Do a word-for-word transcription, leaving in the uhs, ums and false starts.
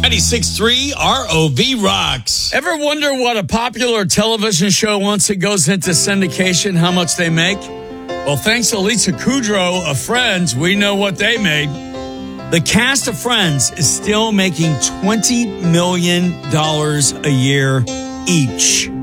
ninety-six point three R O V rocks. Ever wonder what a popular television show, once it goes into syndication, how much they make? Well, thanks to Lisa Kudrow of Friends, we know what they made. The cast of Friends is still making twenty million dollars a year each.